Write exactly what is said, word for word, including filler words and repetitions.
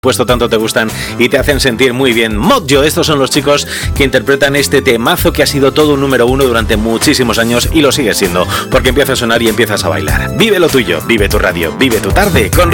puesto tanto te gustan y te hacen sentir muy bien. Modjo, estos son los chicos que interpretan este temazo que ha sido todo un número uno durante muchísimos años y lo sigue siendo, porque empieza a sonar y empiezas a bailar. Vive lo tuyo, vive tu radio, vive tu tarde con